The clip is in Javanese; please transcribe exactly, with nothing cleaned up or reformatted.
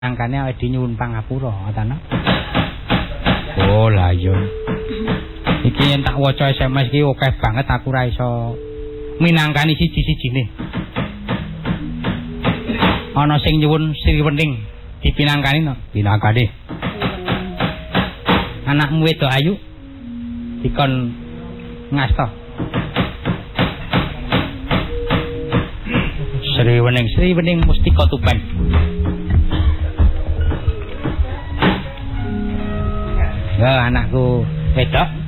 Angkane awake dhewe nyuwun pangapura ngoten. Oh lah iya. Iki yen tak waca S M S iki akeh banget aku ora iso minangkani siji-sijine. Ana sing nyuwun Sriwening dipinangkani no, pinangkani. Anakmu wedok ayu dikon ngasta. Sriwening, Sriwening Mustika Tuban. Ya anakku wedok